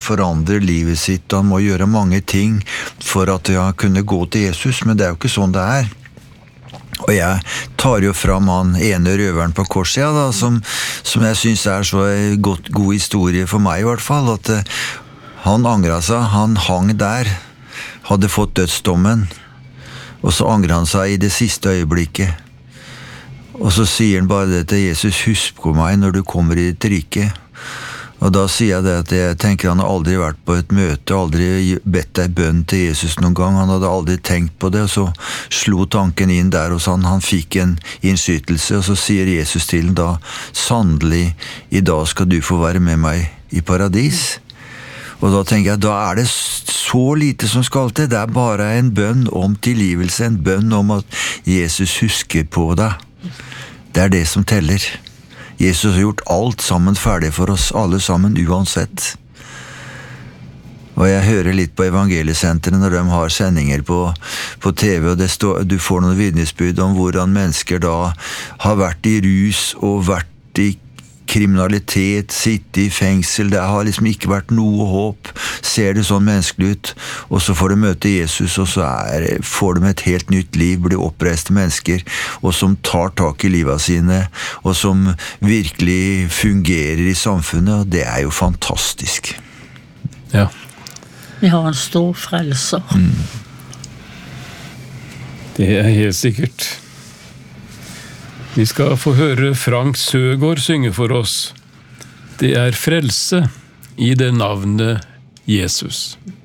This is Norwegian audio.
forandre livet sitt, han må gjøre mange ting for at jeg kunne gå til Jesus, men det er jo ikke sånn det er. Og jeg tar jo fram han ene røveren på korset, da, som jeg synes er så god historie for meg i hvert fall, at han angret seg, han hang der, hadde fått dødsdommen, og så angret han seg i det siste øyeblikket. Og så sier han bare det til Jesus, husk på meg når du kommer i ditt rike. Og da sier jeg det at jeg tenker han har aldri vært på et møte, aldri bedt deg bønn til Jesus noen gang, han hadde aldri tenkt på det, og så slo tanken inn der hos han fikk en innskytelse, og så sier Jesus til han da, sannelig, i dag skal du få være med meg i paradis. Og da tenker jeg, da er det så lite som skal til, det er bare en bønn om tilgivelse, en bønn om at Jesus husker på deg. Det er det som teller. Jesus har gjort alt sammen ferdig for oss, alle sammen, uansett. Og jeg hører litt på evangeliesenteret når de har sendinger på TV, og du får noen vitnesbyrd om hvordan mennesker da har vært i rus og vært i kriminalitet, sitte i fengsel, det har liksom ikke vært noe håp, ser det sånn menneskelig ut, og så får du møte Jesus, og så får de et helt nytt liv, blir oppreiste mennesker, og som tar tak i livet sine, og som virkelig fungerer i samfunnet, og det er jo fantastisk. Ja. Vi har en stor frelser. Det er helt sikkert. Vi skal få høre Frank Søgaard synge for oss. Det er frelse i det navnet Jesus.